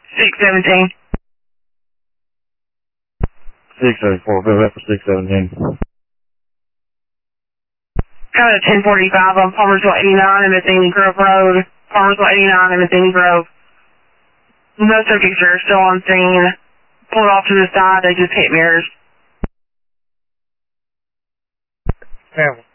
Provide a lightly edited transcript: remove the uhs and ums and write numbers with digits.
617. 674, go ahead for 617. Kind of 1045 on Palmersville 89 and Matheny Grove Road. Palmersville 89 and Matheny Grove. No subjects are still on scene. Pulled off to the side, they just hit mirrors. Campbell.